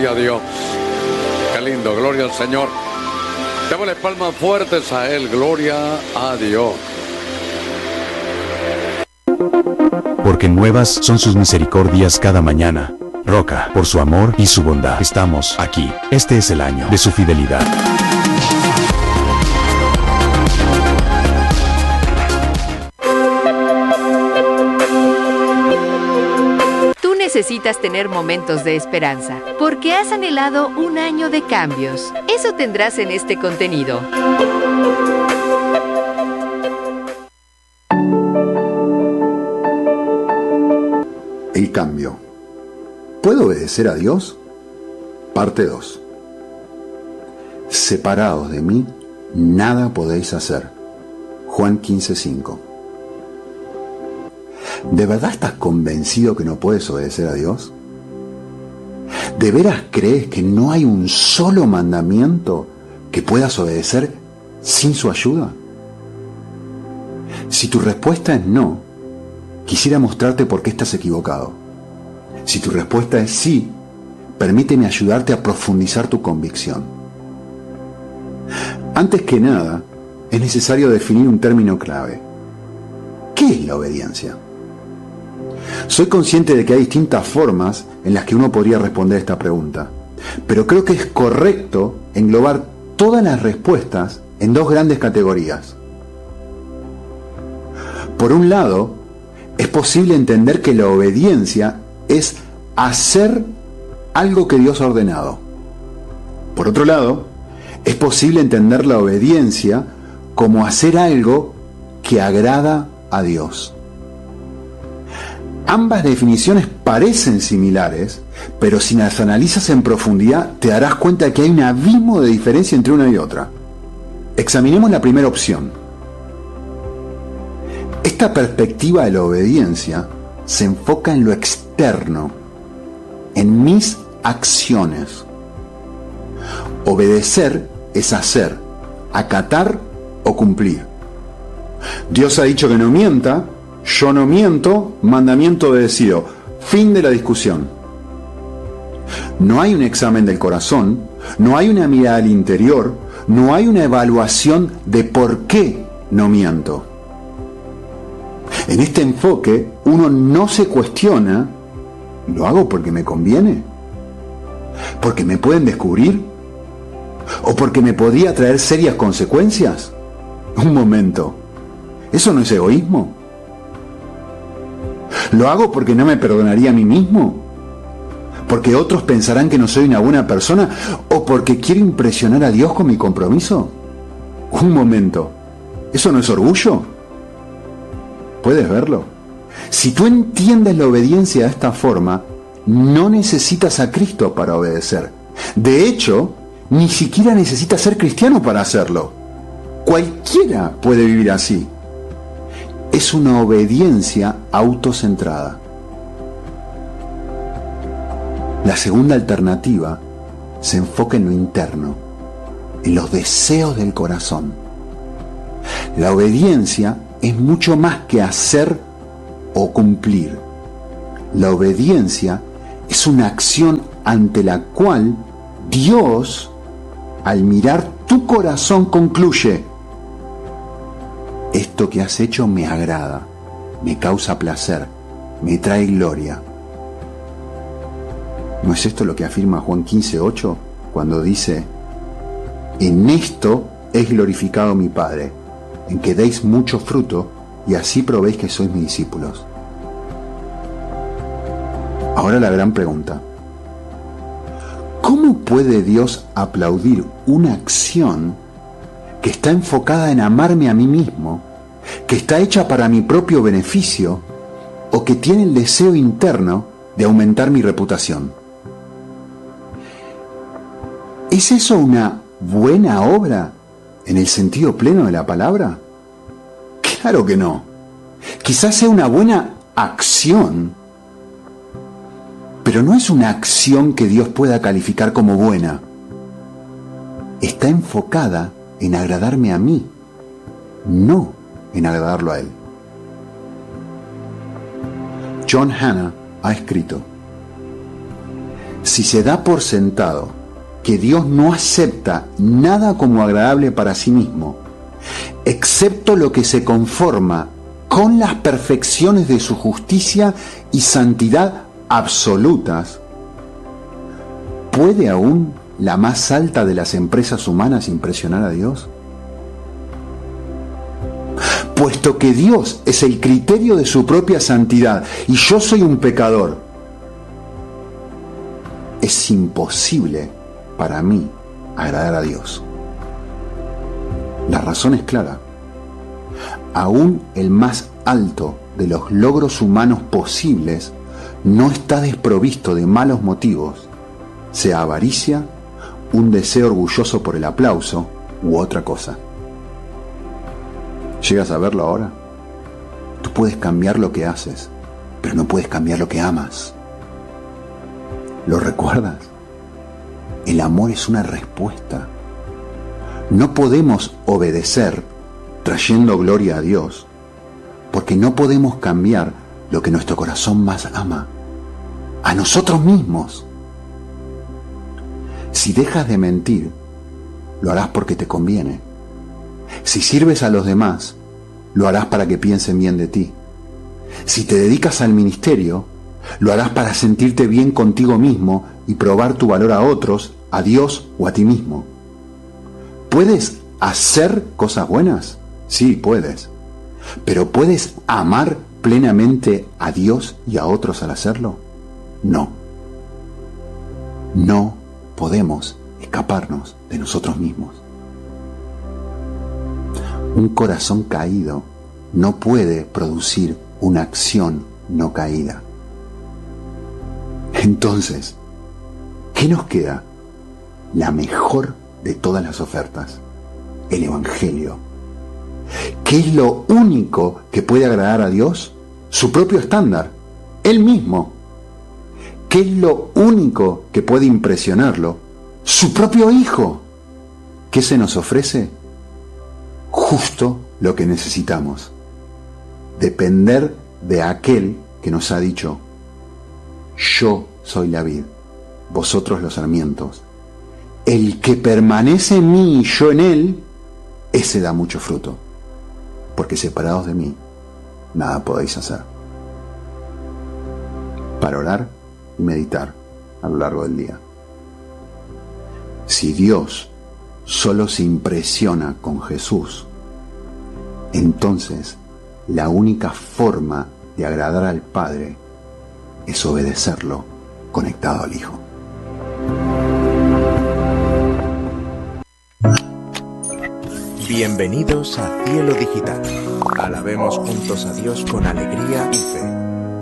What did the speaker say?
Gloria a Dios. Qué lindo, gloria al Señor. Démosle palmas fuertes a Él, gloria a Dios. Porque nuevas son sus misericordias cada mañana. Roca, por su amor y su bondad, estamos aquí. Este es el año de su fidelidad. Tú necesitas tener momentos de esperanza, porque has anhelado un año de cambios. Eso tendrás en este contenido. El cambio. ¿Puedo obedecer a Dios? Parte 2. Separados de mí, nada podéis hacer. Juan 15:5. ¿De verdad estás convencido que no puedes obedecer a Dios? ¿De veras crees que no hay un solo mandamiento que puedas obedecer sin su ayuda? Si tu respuesta es no, quisiera mostrarte por qué estás equivocado. Si tu respuesta es sí, permíteme ayudarte a profundizar tu convicción. Antes que nada, es necesario definir un término clave. ¿Qué es la obediencia? Soy consciente de que hay distintas formas en las que uno podría responder esta pregunta, pero creo que es correcto englobar todas las respuestas en dos grandes categorías. Por un lado, es posible entender que la obediencia es hacer algo que Dios ha ordenado. Por otro lado, es posible entender la obediencia como hacer algo que agrada a Dios. Ambas definiciones parecen similares, pero si las analizas en profundidad te darás cuenta que hay un abismo de diferencia entre una y otra. Examinemos la primera opción. Esta perspectiva de la obediencia se enfoca en lo externo, en mis acciones. Obedecer es hacer, acatar o cumplir. Dios ha dicho que no mienta, yo no miento, mandamiento obedecido. Fin de la discusión. No hay un examen del corazón, no hay una mirada al interior, no hay una evaluación de por qué no miento. En este enfoque, uno no se cuestiona, ¿lo hago porque me conviene? ¿Porque me pueden descubrir? ¿O porque me podría traer serias consecuencias? Un momento, ¿eso no es egoísmo? ¿Lo hago porque no me perdonaría a mí mismo? ¿Porque otros pensarán que no soy una buena persona? ¿O porque quiero impresionar a Dios con mi compromiso? Un momento, ¿eso no es orgullo? ¿Puedes verlo? Si tú entiendes la obediencia de esta forma, no necesitas a Cristo para obedecer. De hecho, ni siquiera necesitas ser cristiano para hacerlo. Cualquiera puede vivir así. Es una obediencia autocentrada. La segunda alternativa se enfoca en lo interno, en los deseos del corazón. La obediencia es mucho más que hacer o cumplir. La obediencia es una acción ante la cual Dios, al mirar tu corazón, concluye: esto que has hecho me agrada, me causa placer, me trae gloria. ¿No es esto lo que afirma Juan 15:8 cuando dice: en esto es glorificado mi Padre, en que deis mucho fruto y así probéis que sois mis discípulos? Ahora la gran pregunta: ¿cómo puede Dios aplaudir una acción que está enfocada en amarme a mí mismo, que está hecha para mi propio beneficio o que tiene el deseo interno de aumentar mi reputación? ¿Es eso una buena obra en el sentido pleno de la palabra? Claro que no. Quizás sea una buena acción, pero no es una acción que Dios pueda calificar como buena. Está enfocada en agradarme a mí, no en agradarlo a Él. John Hannah ha escrito: Si se da por sentado que Dios no acepta nada como agradable para sí mismo, excepto lo que se conforma con las perfecciones de su justicia y santidad absolutas, ¿puede aún la más alta de las empresas humanas impresionar a Dios? Puesto que Dios es el criterio de su propia santidad y yo soy un pecador, es imposible para mí agradar a Dios. La razón es clara. Aún el más alto de los logros humanos posibles no está desprovisto de malos motivos, sea avaricia, un deseo orgulloso por el aplauso u otra cosa. ¿Llegas a verlo ahora? Tú puedes cambiar lo que haces, pero no puedes cambiar lo que amas. ¿Lo recuerdas? El amor es una respuesta. No podemos obedecer trayendo gloria a Dios, porque no podemos cambiar lo que nuestro corazón más ama, a nosotros mismos. Si dejas de mentir, lo harás porque te conviene. Si sirves a los demás, lo harás para que piensen bien de ti. Si te dedicas al ministerio, lo harás para sentirte bien contigo mismo y probar tu valor a otros, a Dios o a ti mismo. ¿Puedes hacer cosas buenas? Sí, puedes. ¿Pero puedes amar plenamente a Dios y a otros al hacerlo? No. No podemos escaparnos de nosotros mismos. Un corazón caído no puede producir una acción no caída. Entonces, ¿qué nos queda? La mejor de todas las ofertas, el Evangelio. ¿Qué es lo único que puede agradar a Dios? Su propio estándar, Él mismo. ¿Qué es lo único que puede impresionarlo? Su propio Hijo. ¿Qué se nos ofrece? Justo lo que necesitamos. Depender de aquel que nos ha dicho: yo soy la vid, vosotros los sarmientos. El que permanece en mí y yo en él, ese da mucho fruto, porque separados de mí, nada podéis hacer. Para orar y meditar a lo largo del día. Si Dios solo se impresiona con Jesús, entonces la única forma de agradar al Padre es obedecerlo conectado al Hijo. Bienvenidos a Cielo Digital. Alabemos juntos a Dios con alegría y fe.